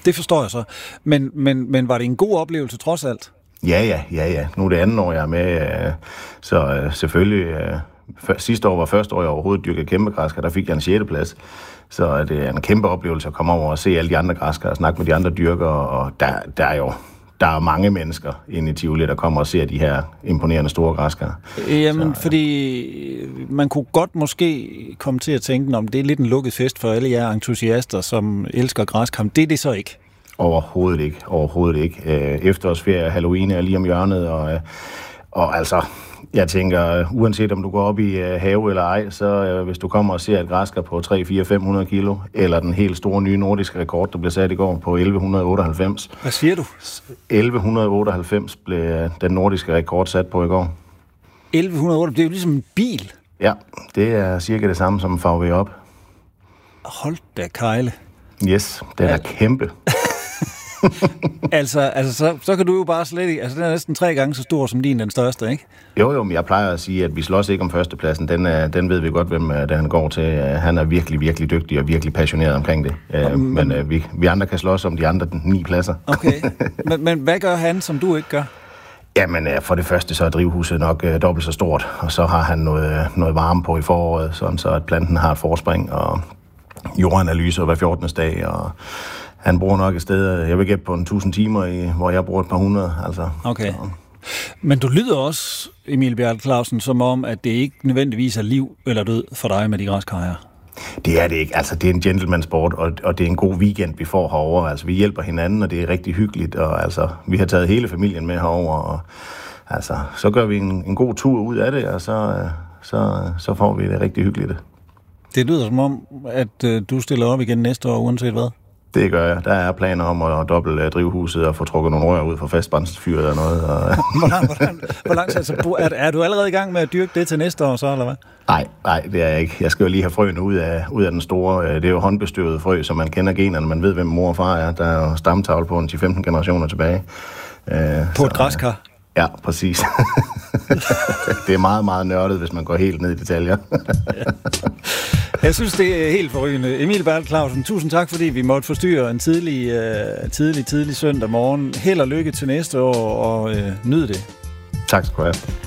Det forstår jeg så. Men var det en god oplevelse trods alt? Ja. Nu er det andet år, jeg er med, så selvfølgelig... Sidste år var første år, jeg overhovedet dyrkede kæmpe græskar, der fik jeg en 6. plads. Så det er en kæmpe oplevelse at komme over og se alle de andre græskar og snakke med de andre dyrkere, og der er mange mennesker inde i Tivoli, der kommer og ser de her imponerende store græskar. Jamen, fordi man kunne godt måske komme til at tænke, om det er lidt en lukket fest for alle jer entusiaster, som elsker græskar. Det er det så ikke? Overhovedet ikke. Efterårsferie, Halloween er lige om hjørnet, og altså... Jeg tænker, uanset om du går op i have eller ej, så hvis du kommer og ser et græskar på 300-500 kilo, eller den helt store nye nordiske rekord, der blev sat i går på 1198. Hvad siger du? 1198 blev den nordiske rekord sat på i går. 1198, det er jo ligesom en bil. Ja, det er cirka det samme som en VW op. Hold da kejle. Yes, den er kæmpe. så kan du jo bare slet ikke... Altså, den er næsten 3 gange så stor som den største, ikke? Jo, men jeg plejer at sige, at vi slås ikke om førstepladsen. Den ved vi godt, hvem han går til. Han er virkelig, virkelig dygtig og virkelig passioneret omkring det. Men vi andre kan slås om de andre 9 pladser. Okay, men hvad gør han, som du ikke gør? Jamen, for det første, så er drivhuset nok dobbelt så stort, og så har han noget varme på i foråret, sådan så at planten har et forspring, og jordanalyser hver 14. dag, og han bruger nok et sted, jeg vil gætte på 1000 timer, hvor jeg bruger et par hundrede. Altså. Okay. Men du lyder også, Emil Bjarke Clausen, som om, at det ikke nødvendigvis er liv eller død for dig med de græskar her. Det er det ikke. Altså, det er en gentleman-sport, og det er en god weekend, vi får herovre. Altså, vi hjælper hinanden, og det er rigtig hyggeligt, og altså, vi har taget hele familien med herover, og altså, så gør vi en god tur ud af det, og så får vi det rigtig hyggeligt. Det lyder som om, at du stiller op igen næste år, uanset hvad? Det gør jeg. Der er planer om at dobbelt drivhuset og få trukket nogle rør ud fra fastbrændsfyret eller noget. Og Hvor langt altså, er du allerede i gang med at dyrke det til næste år så, eller hvad? Nej, det er jeg ikke. Jeg skal jo lige have frøene ud af den store. Det er jo håndbestøvet frø, så man kender generne. Man ved, hvem mor og far er. Der er jo stamtavle på 10-15 generationer tilbage. På et græskar? Ja, præcis. Det er meget, meget nørdet, hvis man går helt ned i detaljer. Jeg synes, det er helt forrygende. Emil Bjarke Clausen, tusind tak, fordi vi måtte forstyrre en tidlig søndag morgen. Held og lykke til næste år, og nyd det. Tak skal du have.